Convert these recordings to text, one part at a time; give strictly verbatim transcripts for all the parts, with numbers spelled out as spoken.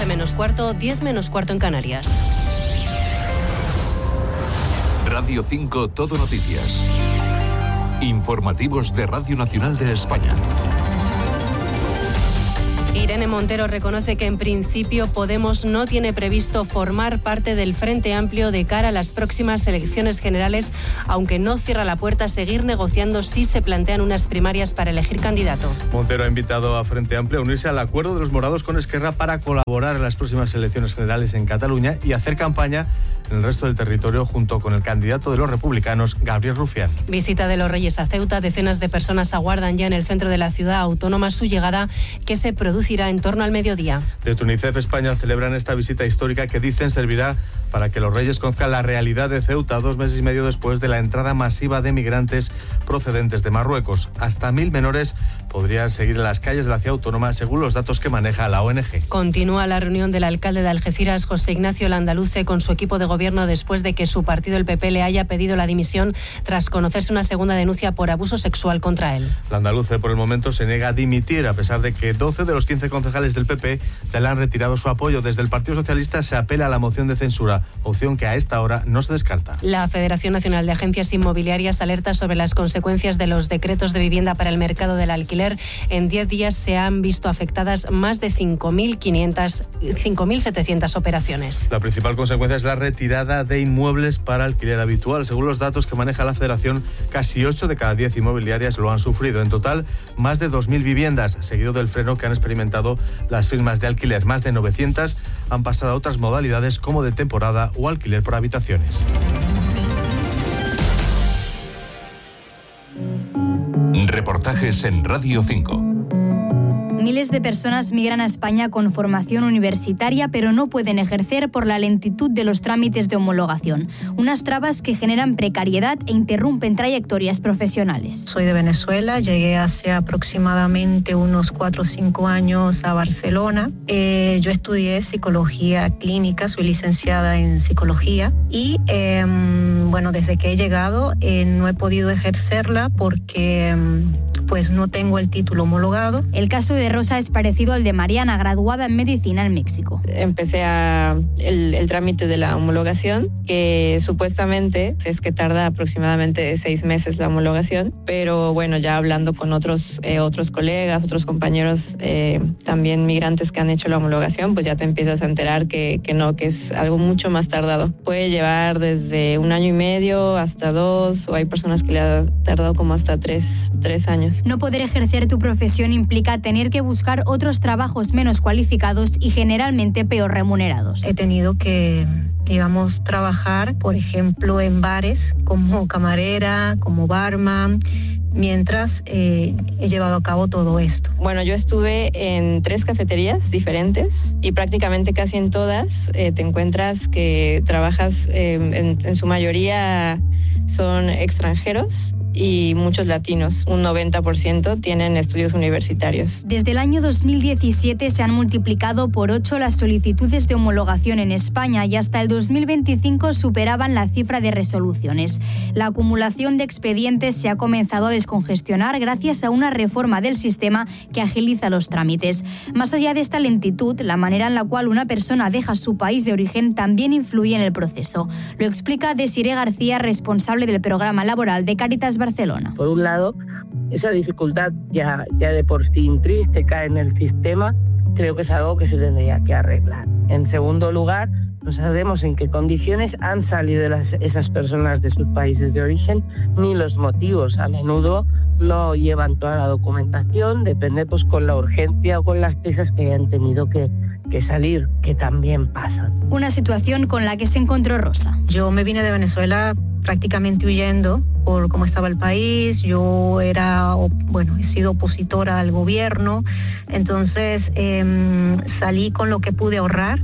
once menos cuarto, diez menos cuarto en Canarias. Radio cinco Todo Noticias. Informativos de Radio Nacional de España. Irene Montero reconoce que en principio Podemos no tiene previsto formar parte del Frente Amplio de cara a las próximas elecciones generales, aunque no cierra la puerta a seguir negociando si se plantean unas primarias para elegir candidato. Montero ha invitado a Frente Amplio a unirse al acuerdo de los morados con Esquerra para colaborar en las próximas elecciones generales en Cataluña y hacer campaña en el resto del territorio junto con el candidato de los republicanos, Gabriel Rufián. Visita de los Reyes a Ceuta. Decenas de personas aguardan ya en el centro de la ciudad autónoma su llegada, que se producirá en torno al mediodía. Desde UNICEF España celebran esta visita histórica que dicen servirá para que los Reyes conozcan la realidad de Ceuta dos meses y medio después de la entrada masiva de migrantes procedentes de Marruecos. Hasta mil menores podrían seguir en las calles de la ciudad autónoma, según los datos que maneja la O N G. Continúa la reunión del alcalde de Algeciras, José Ignacio Landaluce, con su equipo de gobierno después de que su partido, el P P, le haya pedido la dimisión tras conocerse una segunda denuncia por abuso sexual contra él. Landaluce, por el momento, se niega a dimitir, a pesar de que doce de los quince concejales del P P ya le han retirado su apoyo. Desde el Partido Socialista se apela a la moción de censura, opción que a esta hora no se descarta. La Federación Nacional de Agencias Inmobiliarias alerta sobre las consecuencias de los decretos de vivienda para el mercado del alquiler. En diez días se han visto afectadas más de cinco mil setecientas operaciones. La principal consecuencia es la retirada de inmuebles para alquiler habitual. Según los datos que maneja la Federación, casi ocho de cada diez inmobiliarias lo han sufrido. En total, más de dos mil viviendas, seguido del freno que han experimentado las firmas de alquiler. Más de novecientas han pasado a otras modalidades como de temporada o alquiler por habitaciones. Reportajes en Radio cinco. Miles de personas migran a España con formación universitaria, pero no pueden ejercer por la lentitud de los trámites de homologación. Unas trabas que generan precariedad e interrumpen trayectorias profesionales. Soy de Venezuela, llegué hace aproximadamente unos cuatro o cinco años a Barcelona. Eh, yo estudié psicología clínica, soy licenciada en psicología y eh, bueno, desde que he llegado eh, no he podido ejercerla porque eh, pues no tengo el título homologado. El caso de Rosa es parecido al de Mariana, graduada en medicina en México. Empecé a el, el trámite de la homologación, que supuestamente es que tarda aproximadamente seis meses la homologación, pero bueno, ya hablando con otros eh, otros colegas, otros compañeros eh, también migrantes que han hecho la homologación, pues ya te empiezas a enterar que, que no, que es algo mucho más tardado. Puede llevar desde un año y medio hasta dos, o hay personas que le ha tardado como hasta tres, tres años. No poder ejercer tu profesión implica tener que buscar otros trabajos menos cualificados y generalmente peor remunerados. He tenido que, digamos, trabajar, por ejemplo, en bares como camarera, como barman, mientras eh, he llevado a cabo todo esto. Bueno, yo estuve en tres cafeterías diferentes y prácticamente casi en todas eh, te encuentras que trabajas, eh, en, en su mayoría son extranjeros y muchos latinos. Un noventa por ciento tienen estudios universitarios. Desde el año dos mil diecisiete se han multiplicado por ocho las solicitudes de homologación en España y hasta el dos mil veinticinco superaban la cifra de resoluciones. La acumulación de expedientes se ha comenzado a descongestionar gracias a una reforma del sistema que agiliza los trámites. Más allá de esta lentitud, la manera en la cual una persona deja su país de origen también influye en el proceso. Lo explica Desiree García, responsable del programa laboral de Cáritas Barcelona. Por un lado, esa dificultad ya, ya de por sí intrínseca en el sistema, creo que es algo que se tendría que arreglar. En segundo lugar, no sabemos en qué condiciones han salido las, esas personas de sus países de origen, ni los motivos. A menudo no llevan toda la documentación, depende pues con la urgencia o con las prisas que hayan tenido que, que salir, que también pasan. Una situación con la que se encontró Rosa. Yo me vine de Venezuela prácticamente huyendo por cómo estaba el país. Yo era, bueno, he sido opositora al gobierno, entonces eh, salí con lo que pude ahorrar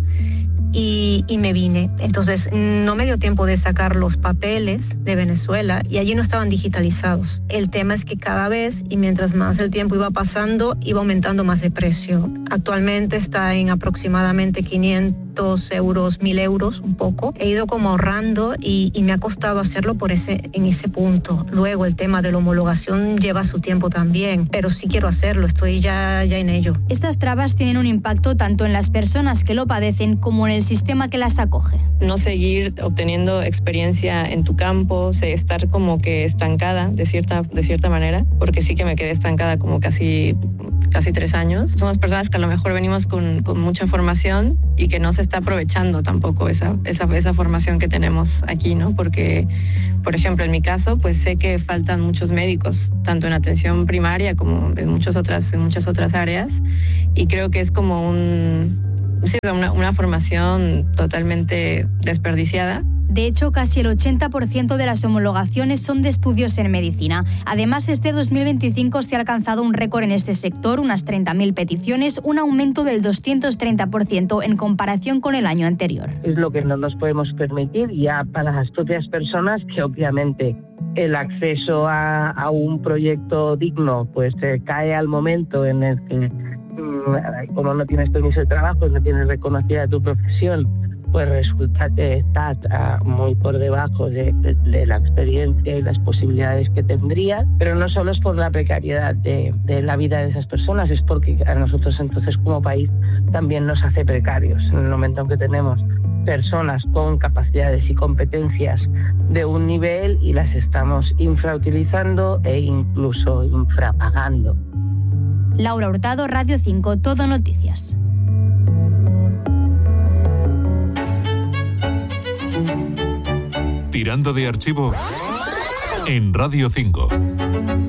y, y me vine. Entonces no me dio tiempo de sacar los papeles de Venezuela y allí no estaban digitalizados. El tema es que cada vez, y mientras más el tiempo iba pasando, iba aumentando más de precio. Actualmente está en aproximadamente quinientos quinientos euros, mil euros, un poco. He ido como ahorrando y, y me ha costado hacerlo por ese, en ese punto. Luego el tema de la homologación lleva su tiempo también, pero sí quiero hacerlo, estoy ya, ya en ello. Estas trabas tienen un impacto tanto en las personas que lo padecen como en el sistema que las acoge. No seguir obteniendo experiencia en tu campo, estar como que estancada de cierta, de cierta manera, porque sí que me quedé estancada como casi... casi tres años. Somos personas que a lo mejor venimos con, con mucha formación y que no se está aprovechando tampoco esa, esa, esa formación que tenemos aquí, ¿no? Porque, por ejemplo, en mi caso, pues sé que faltan muchos médicos, tanto en atención primaria como en muchas otras, en muchas otras áreas, y creo que es como un, sí, una, una formación totalmente desperdiciada. De hecho, casi el ochenta por ciento de las homologaciones son de estudios en medicina. Además, este dos mil veinticinco se ha alcanzado un récord en este sector, unas treinta mil peticiones, un aumento del doscientos treinta por ciento en comparación con el año anterior. Es lo que no nos podemos permitir ya para las propias personas, que obviamente el acceso a, a un proyecto digno pues te cae al momento en el que, como no tienes permiso de trabajo, no tienes reconocida tu profesión, pues resulta que está muy por debajo de, de, de la experiencia y las posibilidades que tendría. Pero no solo es por la precariedad de, de la vida de esas personas, es porque a nosotros entonces como país también nos hace precarios. En el momento en que tenemos personas con capacidades y competencias de un nivel y las estamos infrautilizando e incluso infrapagando. Laura Hurtado, Radio cinco, Todo Noticias. Tirando de archivo en Radio cinco.